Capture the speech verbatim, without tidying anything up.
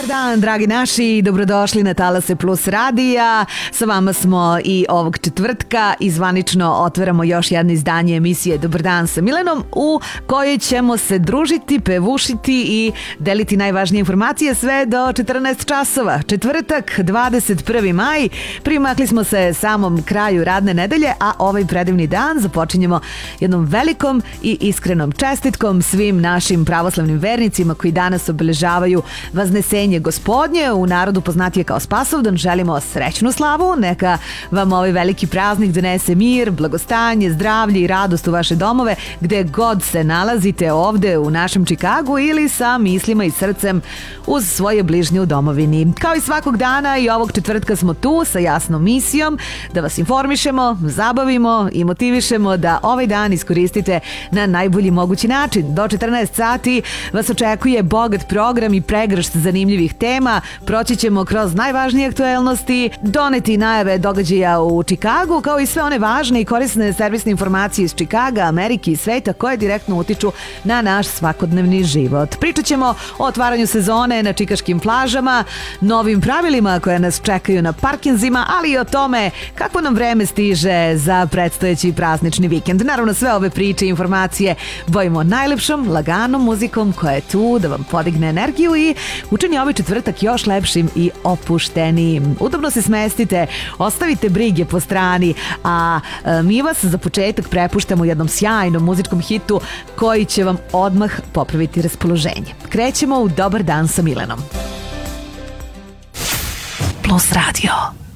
dan, dragi naši, dobrodošli na Talase Plus radija. Sa vama smo i ovog četvrtka i zvanično otvaramo još jedno izdanje emisije Dobar dan sa Milenom, u kojoj ćemo se družiti, pevušiti i deliti najvažnije informacije sve do četrnaest časova. Četvrtak, dvadeset prvi maj, primakli smo se samom kraju radne nedelje, a ovaj predivni dan započinjemo jednom velikom i iskrenom čestitkom svim našim pravoslavnim vernicima koji danas obeležavaju Vaznesenje Gospodnje, u narodu poznatije kao Spasovdan. Želimo srećnu slavu, neka vam ovaj veliki praznik donese mir, blagostanje, zdravlje i radost u vaše domove, gde god se nalazite ovde u našem Čikagu ili sa mislima i srcem uz svoje bližnje u domovini. Kao i svakog dana, i ovog četvrtka smo tu sa jasnom misijom da vas informišemo, zabavimo i motivišemo da ovaj dan iskoristite na najbolji mogući način. Do četrnaest sati vas očekuje bogat program i pregršt zanimljivih tema. Proći ćemo kroz najvažnije aktuelnosti, doneti najave događaja u Čikagu, kao i sve one važne i korisne servisne informacije iz Čikaga, Amerike i sveta koje direktno utiču na naš svakodnevni život. Pričat ćemo o otvaranju sezone na čikaškim plažama, novim pravilima koje nas čekaju na parkinzima, ali i o tome kako nam vreme stiže za predstojeći praznični vikend. Naravno, sve ove priče i informacije bojimo najlepšom, laganom muzikom koja je tu da vam podigne energiju i učini ovaj četvrtak još lepšim i opuštenijim. Udobno se smestite, ostavite brige po strani, a e, mi vas za početak prepuštamo jednom sjajnom muzičkom hitu koji će vam odmah popraviti raspoloženje. Krećemo u Dobar dan sa Milenom. Plus radio.